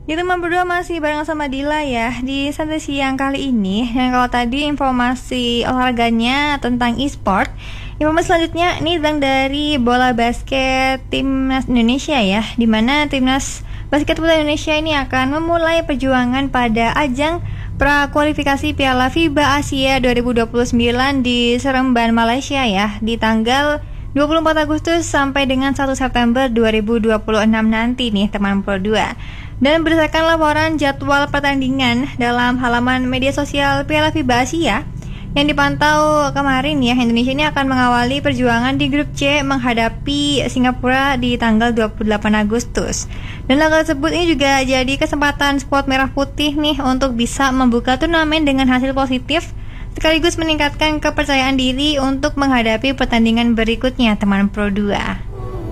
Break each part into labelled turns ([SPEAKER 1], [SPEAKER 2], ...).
[SPEAKER 1] Di teman berdua masih bareng sama Dila ya di santai siang kali ini. Yang kalau tadi informasi olahraganya tentang e-sport, informasi selanjutnya ini tentang dari bola basket timnas Indonesia ya, di mana timnas basket putra Indonesia ini akan memulai perjuangan pada ajang prakualifikasi Piala FIBA Asia 2029 di Seremban, Malaysia ya, di tanggal 24 Agustus sampai dengan 1 September 2026 nanti nih teman berdua. Dan berdasarkan laporan jadwal pertandingan dalam halaman media sosial Piala FIBA Asia yang dipantau kemarin ya, Indonesia ini akan mengawali perjuangan di grup C menghadapi Singapura di tanggal 28 Agustus. Dan laga tersebut ini juga jadi kesempatan skuad merah putih nih untuk bisa membuka turnamen dengan hasil positif sekaligus meningkatkan kepercayaan diri untuk menghadapi pertandingan berikutnya teman Pro 2.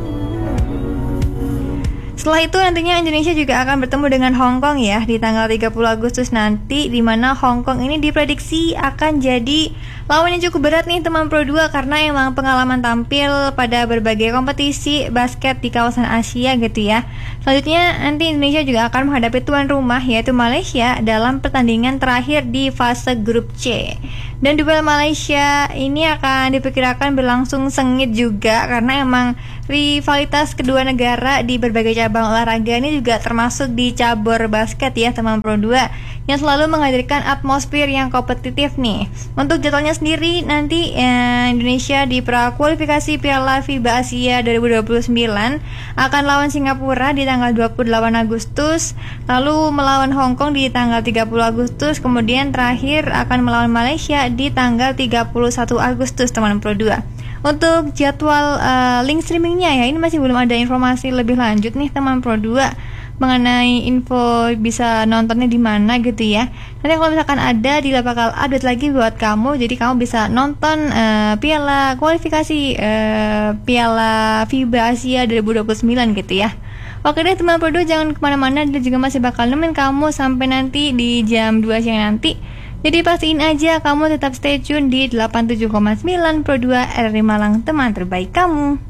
[SPEAKER 1] Setelah itu nantinya Indonesia juga akan bertemu dengan Hong Kong ya di tanggal 30 Agustus nanti, di mana Hong Kong ini diprediksi akan jadi lawan yang cukup berat nih teman Pro 2 karena emang pengalaman tampil pada berbagai kompetisi basket di kawasan Asia gitu ya. Selanjutnya nanti Indonesia juga akan menghadapi tuan rumah yaitu Malaysia dalam pertandingan terakhir di fase grup C. Dan duel Malaysia ini akan diperkirakan berlangsung sengit juga karena emang rivalitas kedua negara di berbagai cabang olahraga ini juga termasuk di cabur basket ya teman Pro 2 yang selalu menghadirkan atmosfer yang kompetitif nih. Untuk jadwalnya sendiri nanti Indonesia di prakualifikasi Piala FIBA Asia 2029 akan lawan Singapura di tanggal 28 Agustus, lalu melawan Hong Kong di tanggal 30 Agustus, kemudian terakhir akan melawan Malaysia di tanggal 31 Agustus teman Pro 2. Untuk jadwal link streamingnya ya, ini masih belum ada informasi lebih lanjut nih teman Pro 2 mengenai info bisa nontonnya di mana gitu ya. Nanti kalau misalkan ada, Dila bakal update lagi buat kamu, jadi kamu bisa nonton piala kualifikasi Piala FIBA Asia 2029 gitu ya. Oke deh teman Pro 2, jangan kemana-mana, dia juga masih bakal nemenin kamu sampai nanti di jam 2 siang nanti. Jadi pastiin aja kamu tetap stay tune di 87,9 Pro 2 RRI Malang, teman terbaik kamu.